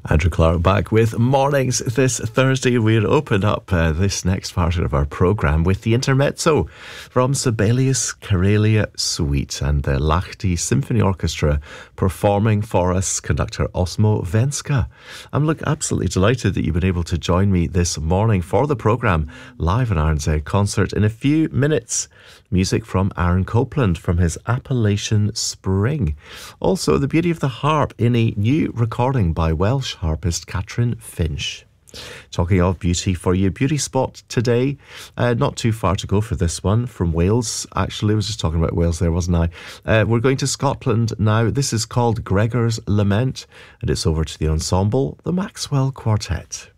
Andrew Clark back with Mornings this Thursday. We'll open up this next part of our programme with the intermezzo from Sibelius Karelia Suite and the Lahti Symphony Orchestra performing for us conductor Osmo Venska. I'm absolutely delighted that you've been able to join me this morning for the programme live in Aaron's concert. In a few minutes, music from Aaron Copland from his Appalachian Spring. Also, the beauty of the harp in a new recording by Welsh harpist Catherine Finch. Talking of beauty for you, beauty spot today, not too far to go for this one, from Wales. Actually, I was just talking about Wales there, wasn't I? We're going to Scotland now. This is called Gregor's Lament, and it's over to the ensemble, the Maxwell Quartet.